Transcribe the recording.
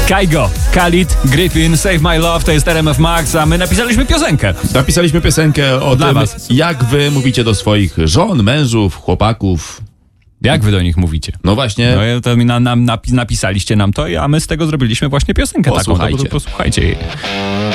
Kygo, Khalid, Griffin, Save My Love, to jest RMF Max, a my napisaliśmy piosenkę. Napisaliśmy piosenkę o Dla tym, was. jak wy mówicie do swoich żon, mężów, chłopaków. Jak wy do nich mówicie? No właśnie. No to napisaliście nam to, a my z tego zrobiliśmy właśnie piosenkę taką. Posłuchajcie. Posłuchajcie jej.